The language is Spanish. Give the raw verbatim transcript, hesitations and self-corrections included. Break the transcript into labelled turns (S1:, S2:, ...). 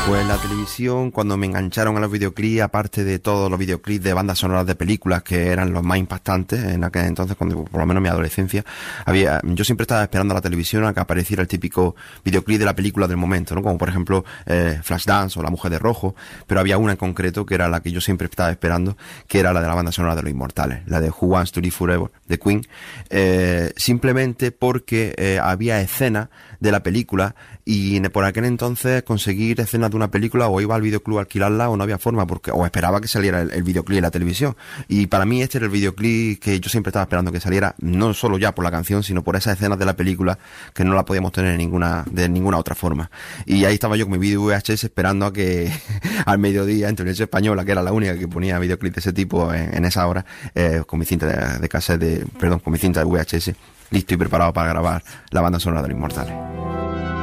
S1: Pues la televisión, cuando me engancharon a los videoclips, aparte de todos los videoclips de bandas sonoras de películas que eran los más impactantes en aquel entonces, cuando por lo menos en mi adolescencia, había, yo siempre estaba esperando a la televisión a que apareciera el típico videoclip de la película del momento, ¿no? Como por ejemplo eh, Flashdance o La Mujer de Rojo, pero había una en concreto que era la que yo siempre estaba esperando, que era la de la banda sonora de Los Inmortales, la de Who Wants to Live Forever, de Queen, eh, simplemente porque eh, había escenas de la película y por aquel entonces conseguir escenas de una película o iba al videoclub a alquilarla o no había forma, porque o esperaba que saliera el, el videoclip en la televisión, y para mí este era el videoclip que yo siempre estaba esperando que saliera, no solo ya por la canción sino por esas escenas de la película que no la podíamos tener de ninguna, de ninguna otra forma. Y ahí estaba yo con mi video V H S esperando a que al mediodía en Televisión Española, que era la única que ponía videoclip de ese tipo en, en esa hora, eh, con mi cinta de, de cassette de, perdón, con mi cinta de V H S listo y preparado para grabar la banda sonora de Los Inmortales.